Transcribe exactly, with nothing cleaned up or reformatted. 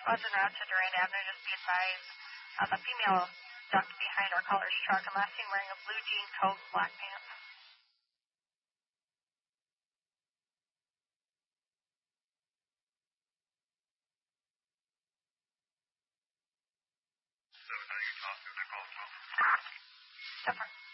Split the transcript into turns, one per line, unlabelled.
Roger route to Durand Avenue, just be advised. Uh, the female ducked behind our caller's truck and last seen wearing a blue jean coat, black pants. Different.